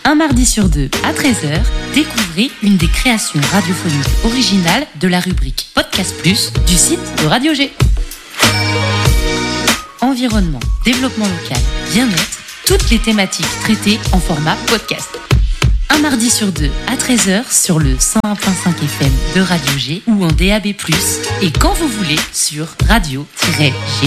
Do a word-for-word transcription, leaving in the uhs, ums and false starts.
Un mardi sur deux à treize heures, découvrez une des créations radiophoniques originales de la rubrique Podcast Plus du site de Radio G. Environnement, développement local, bien-être, toutes les thématiques traitées en format podcast. Un mardi sur deux à treize heures sur le cent un virgule cinq F M de Radio G ou en D A B plus, et quand vous voulez sur radio tiret G